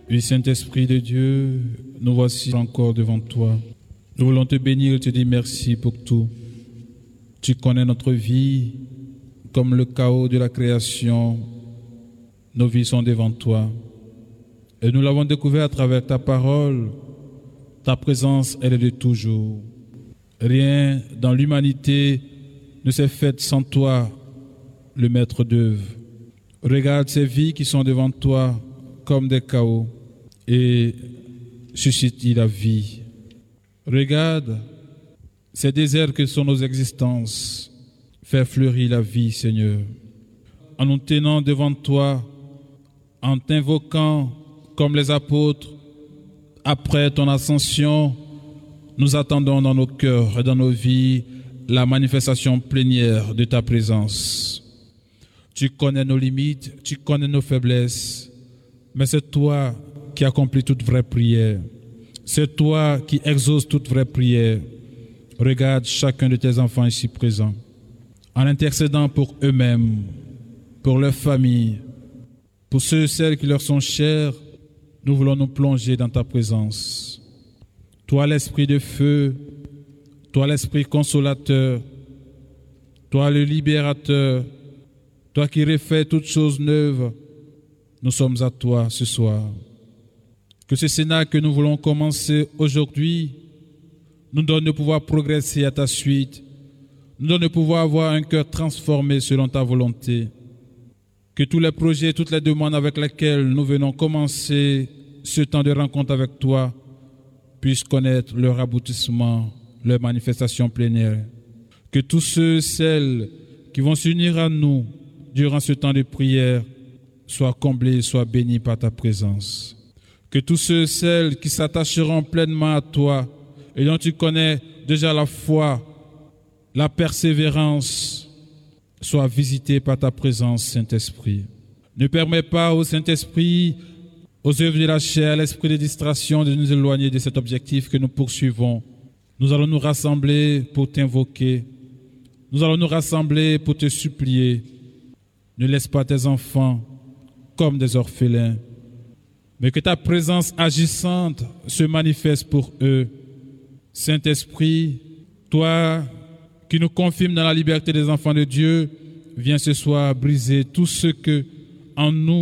Oui, Saint-Esprit de Dieu, nous voici encore devant toi. Nous voulons te bénir et te dire merci pour tout. Tu connais notre vie comme le chaos de la création. Nos vies sont devant toi. Et nous l'avons découvert à travers ta parole. Ta présence, elle est de toujours. Rien dans l'humanité ne s'est fait sans toi, le maître d'œuvre. Regarde ces vies qui sont devant toi comme des chaos et suscite la vie. Regarde ces déserts que sont nos existences. Fais fleurir la vie, Seigneur. En nous tenant devant toi, en t'invoquant comme les apôtres, après ton ascension, nous attendons dans nos cœurs et dans nos vies la manifestation plénière de ta présence. Tu connais nos limites, tu connais nos faiblesses, mais c'est toi qui accomplis toute vraie prière. C'est toi qui exauces toute vraie prière. Regarde chacun de tes enfants ici présents, en intercédant pour eux-mêmes, pour leurs familles, pour ceux et celles qui leur sont chers. Nous voulons nous plonger dans ta présence. Toi, l'esprit de feu, toi, l'esprit consolateur, toi, le libérateur, toi qui refais toutes choses neuves, nous sommes à toi ce soir. Que ce Sénat que nous voulons commencer aujourd'hui nous donne de pouvoir progresser à ta suite, nous donne de pouvoir avoir un cœur transformé selon ta volonté. Que tous les projets, toutes les demandes avec lesquelles nous venons commencer ce temps de rencontre avec toi puissent connaître leur aboutissement, leur manifestation plénière. Que tous ceux et celles qui vont s'unir à nous durant ce temps de prière soient comblés, soient bénis par ta présence. Que tous ceux et celles qui s'attacheront pleinement à toi et dont tu connais déjà la foi, la persévérance, soient visités par ta présence, Saint-Esprit. Ne permets pas au Saint-Esprit, aux œuvres de la chair, à l'esprit de distraction, de nous éloigner de cet objectif que nous poursuivons. Nous allons nous rassembler pour t'invoquer. Nous allons nous rassembler pour te supplier. Ne laisse pas tes enfants comme des orphelins, mais que ta présence agissante se manifeste pour eux. Saint-Esprit, toi qui nous confirmes dans la liberté des enfants de Dieu, viens ce soir briser tout ce que en nous